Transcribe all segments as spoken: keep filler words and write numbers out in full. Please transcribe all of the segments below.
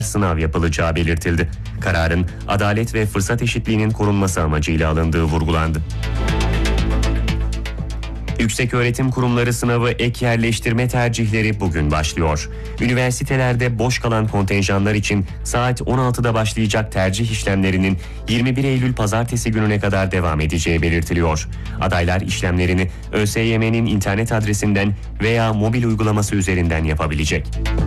sınav yapılacağı belirtildi. Kararın adalet ve fırsat eşitliğinin korunması amacıyla alındığı vurgulandı. Yükseköğretim kurumları sınavı ek yerleştirme tercihleri bugün başlıyor. Üniversitelerde boş kalan kontenjanlar için saat on altıda başlayacak tercih işlemlerinin yirmi bir Eylül Pazartesi gününe kadar devam edeceği belirtiliyor. Adaylar işlemlerini ÖSYM'nin internet adresinden veya mobil uygulaması üzerinden yapabilecek.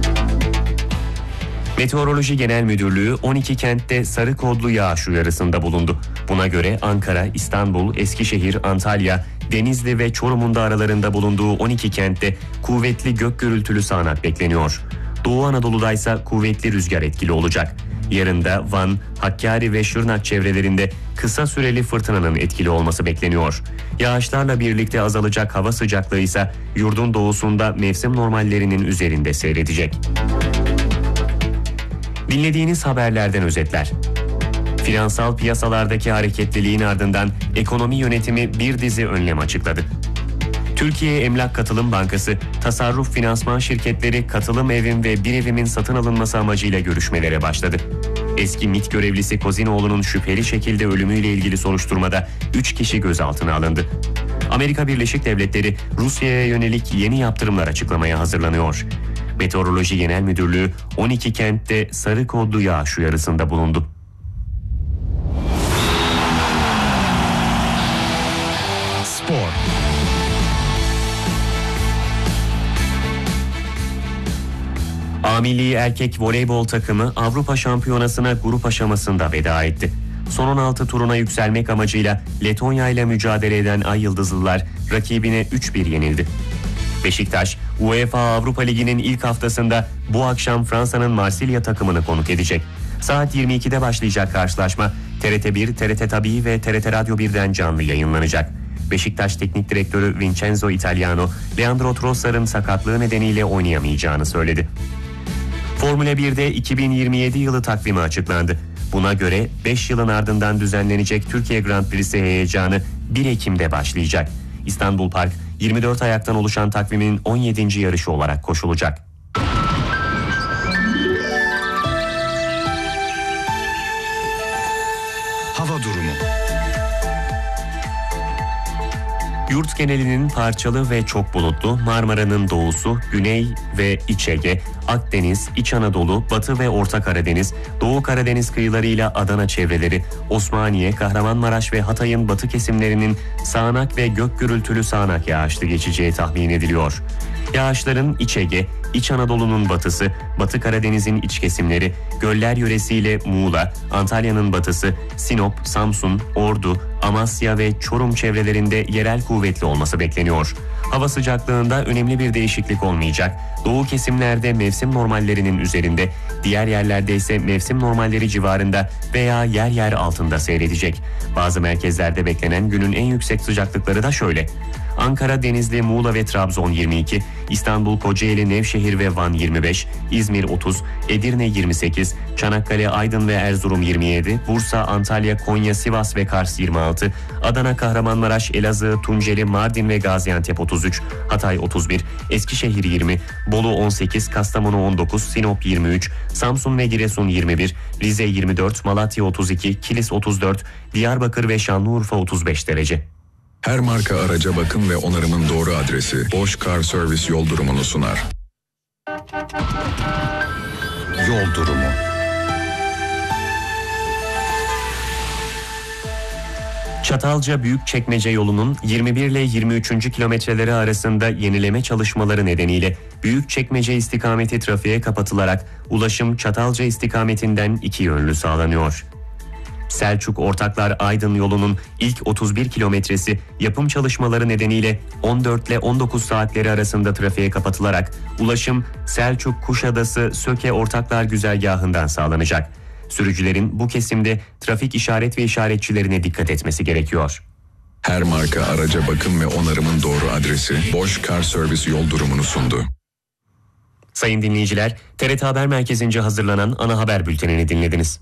Meteoroloji Genel Müdürlüğü on iki kentte sarı kodlu yağış uyarısında bulundu. Buna göre Ankara, İstanbul, Eskişehir, Antalya, Denizli ve Çorum'un da aralarında bulunduğu on iki kentte kuvvetli gök gürültülü sağanak bekleniyor. Doğu Anadolu'da ise kuvvetli rüzgar etkili olacak. Yarın da Van, Hakkari ve Şırnak çevrelerinde kısa süreli fırtınanın etkili olması bekleniyor. Yağışlarla birlikte azalacak hava sıcaklığı ise yurdun doğusunda mevsim normallerinin üzerinde seyredecek. Dinlediğiniz haberlerden özetler. Finansal piyasalardaki hareketliliğin ardından ekonomi yönetimi bir dizi önlem açıkladı. Türkiye Emlak Katılım Bankası, tasarruf finansman şirketleri katılım evim ve bir evimin satın alınması amacıyla görüşmelere başladı. Eski MİT görevlisi Kozinoğlu'nun şüpheli şekilde ölümüyle ilgili soruşturmada üç kişi gözaltına alındı. Amerika Birleşik Devletleri Rusya'ya yönelik yeni yaptırımlar açıklamaya hazırlanıyor. Meteoroloji Genel Müdürlüğü on iki kentte sarı kodlu yağış uyarısında bulundu. Spor. A Milli Erkek Voleybol takımı Avrupa Şampiyonası'na grup aşamasında veda etti. Son on altı turuna yükselmek amacıyla Letonya ile mücadele eden Ay Yıldızlılar rakibine üç bir yenildi. Beşiktaş, UEFA Avrupa Ligi'nin ilk haftasında bu akşam Fransa'nın Marsilya takımını konuk edecek. Saat yirmi ikide başlayacak karşılaşma T R T bir, T R T Tabii ve T R T Radyo birden canlı yayınlanacak. Beşiktaş Teknik Direktörü Vincenzo Italiano, Leandro Trossard'ın sakatlığı nedeniyle oynayamayacağını söyledi. Formula birde iki bin yirmi yedi yılı takvimi açıklandı. Buna göre beş yılın ardından düzenlenecek Türkiye Grand Prix'si heyecanı bir Ekim'de başlayacak. İstanbul Park, yirmi dört ayaktan oluşan takvimin on yedinci yarışı olarak koşulacak. Hava durumu. Yurt genelinin parçalı ve çok bulutlu, Marmara'nın doğusu, Güney ve İç Ege, Akdeniz, İç Anadolu, Batı ve Orta Karadeniz, Doğu Karadeniz kıyılarıyla Adana çevreleri, Osmaniye, Kahramanmaraş ve Hatay'ın batı kesimlerinin sağanak ve gök gürültülü sağanak yağışlı geçeceği tahmin ediliyor. Yağışların İç Ege, İç Anadolu'nun batısı, Batı Karadeniz'in iç kesimleri, göller yöresiyle Muğla, Antalya'nın batısı, Sinop, Samsun, Ordu, Amasya ve Çorum çevrelerinde yerel kuvvetli olması bekleniyor. Hava sıcaklığında önemli bir değişiklik olmayacak. Doğu kesimlerde mevsim normallerinin üzerinde, diğer yerlerde ise mevsim normalleri civarında veya yer yer altında seyredecek. Bazı merkezlerde beklenen günün en yüksek sıcaklıkları da şöyle: Ankara, Denizli, Muğla ve Trabzon yirmi iki, İstanbul, Kocaeli, Nevşehir ve Van yirmi beş, İzmir otuz, Edirne yirmi sekiz, Çanakkale, Aydın ve Erzurum yirmi yedi, Bursa, Antalya, Konya, Sivas ve Kars yirmi altı, Adana, Kahramanmaraş, Elazığ, Tunceli, Mardin ve Gaziantep otuz üç, Hatay otuz bir, Eskişehir yirmi, Bolu on sekiz, Kastamonu on dokuz, Sinop yirmi üç, Samsun ve Giresun yirmi bir, Rize yirmi dört, Malatya otuz iki, Kilis otuz dört, Diyarbakır ve Şanlıurfa otuz beş derece. Her marka araca bakım ve onarımın doğru adresi Bosch Car Service yol durumunu sunar. Yol durumu. Çatalca Büyükçekmece yolunun yirmi bir ile yirmi üçüncü kilometreleri arasında yenileme çalışmaları nedeniyle Büyükçekmece istikameti trafiğe kapatılarak ulaşım Çatalca istikametinden iki yönlü sağlanıyor. Selçuk Ortaklar Aydın yolunun ilk otuz bir kilometresi yapım çalışmaları nedeniyle on dört ile on dokuz saatleri arasında trafiğe kapatılarak ulaşım Selçuk Kuşadası Söke Ortaklar güzergahından sağlanacak. Sürücülerin bu kesimde trafik işaret ve işaretçilerine dikkat etmesi gerekiyor. Her marka araca bakım ve onarımın doğru adresi Bosch Car Service yol durumunu sundu. Sayın dinleyiciler, T R T Haber Merkezi'nce hazırlanan ana haber bültenini dinlediniz.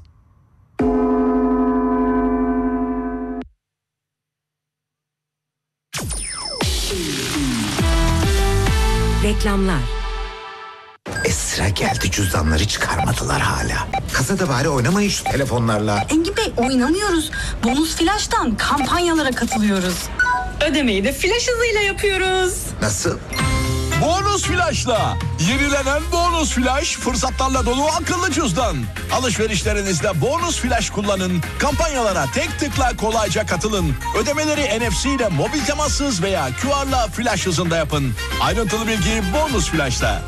Reklamlar. Esra. Sıra geldi, cüzdanları çıkarmadılar hala. Kasada bari oynamayın şu telefonlarla. Engin Bey, oynamıyoruz. Bonus Flash'tan kampanyalara katılıyoruz. Ödemeyi de flash hızıyla yapıyoruz. Nasıl? Bonus Flash'la. Yenilenen Bonus Flash fırsatlarla dolu akıllı cüzdan. Alışverişlerinizde Bonus Flash kullanın. Kampanyalara tek tıkla kolayca katılın. Ödemeleri N F C ile mobil temassız veya Q R'la flash hızında yapın. Ayrıntılı bilgi Bonus Flash'ta.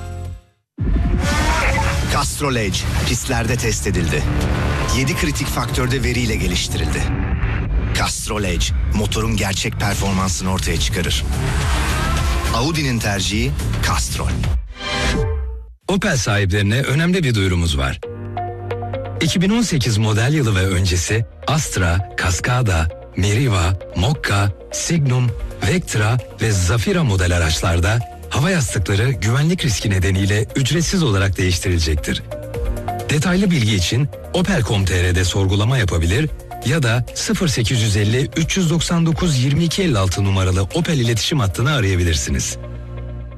Castrol Edge pistlerde test edildi. yedi kritik faktörde veriyle geliştirildi. Castrol Edge motorun gerçek performansını ortaya çıkarır. Audi'nin tercihi Castrol. Opel sahiplerine önemli bir duyurumuz var. iki bin on sekiz model yılı ve öncesi Astra, Cascada, Meriva, Mokka, Signum, Vectra ve Zafira model araçlarda hava yastıkları güvenlik riski nedeniyle ücretsiz olarak değiştirilecektir. Detaylı bilgi için opel nokta com nokta t r'de sorgulama yapabilir ya da sıfır sekiz yüz elli üç yüz doksan dokuz yirmi iki elli altı numaralı Opel iletişim hattını arayabilirsiniz.